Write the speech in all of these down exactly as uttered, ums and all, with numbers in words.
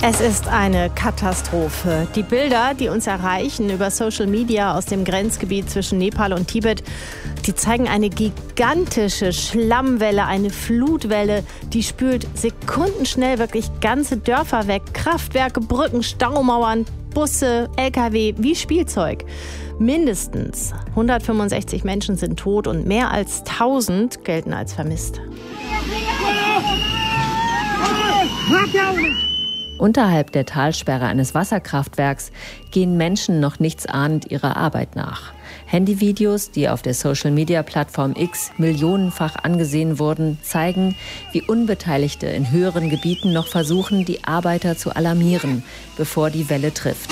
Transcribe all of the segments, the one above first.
Es ist eine Katastrophe. Die Bilder, die uns erreichen über Social Media aus dem Grenzgebiet zwischen Nepal und Tibet, die zeigen eine gigantische Schlammwelle, eine Flutwelle, die spült sekundenschnell wirklich ganze Dörfer weg. Kraftwerke, Brücken, Staumauern, Busse, L K W, wie Spielzeug. Mindestens hundertfünfundsechzig Menschen sind tot und mehr als tausend gelten als vermisst. Unterhalb der Talsperre eines Wasserkraftwerks gehen Menschen noch nichtsahnend ihrer Arbeit nach. Handyvideos, die auf der Social-Media-Plattform X millionenfach angesehen wurden, zeigen, wie Unbeteiligte in höheren Gebieten noch versuchen, die Arbeiter zu alarmieren, bevor die Welle trifft.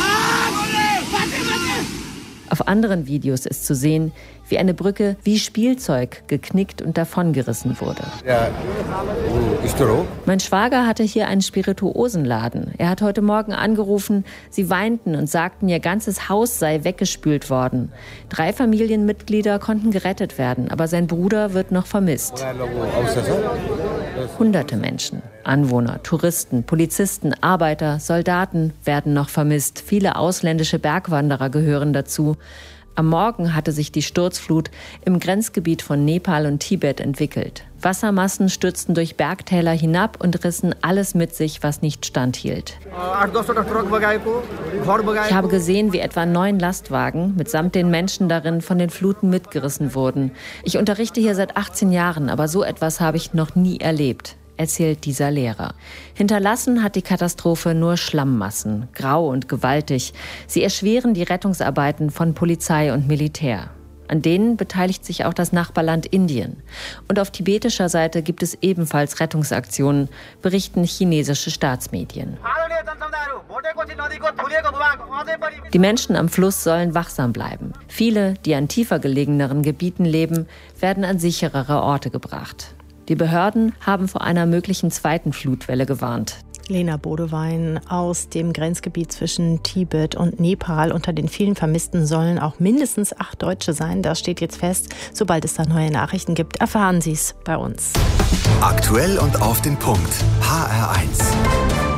Auf anderen Videos ist zu sehen, wie eine Brücke wie Spielzeug geknickt und davongerissen wurde. Mein Schwager hatte hier einen Spirituosenladen. Er hat heute Morgen angerufen, sie weinten und sagten, ihr ganzes Haus sei weggespült worden. Drei Familienmitglieder konnten gerettet werden, aber sein Bruder wird noch vermisst. Hunderte Menschen, Anwohner, Touristen, Polizisten, Arbeiter, Soldaten werden noch vermisst. Viele ausländische Bergwanderer gehören dazu. Am Morgen hatte sich die Sturzflut im Grenzgebiet von Nepal und Tibet entwickelt. Wassermassen stürzten durch Bergtäler hinab und rissen alles mit sich, was nicht standhielt. Ich habe gesehen, wie etwa neun Lastwagen mitsamt den Menschen darin von den Fluten mitgerissen wurden. Ich unterrichte hier seit achtzehn Jahren, aber so etwas habe ich noch nie erlebt, erzählt dieser Lehrer. Hinterlassen hat die Katastrophe nur Schlammmassen, grau und gewaltig. Sie erschweren die Rettungsarbeiten von Polizei und Militär. An denen beteiligt sich auch das Nachbarland Indien. Und auf tibetischer Seite gibt es ebenfalls Rettungsaktionen, berichten chinesische Staatsmedien. Die Menschen am Fluss sollen wachsam bleiben. Viele, die an tiefer gelegeneren Gebieten leben, werden an sicherere Orte gebracht. Die Behörden haben vor einer möglichen zweiten Flutwelle gewarnt. Lena Bodewein aus dem Grenzgebiet zwischen Tibet und Nepal. Unter den vielen Vermissten sollen auch mindestens acht Deutsche sein. Das steht jetzt fest. Sobald es da neue Nachrichten gibt, erfahren Sie es bei uns. Aktuell und auf den Punkt. H R eins.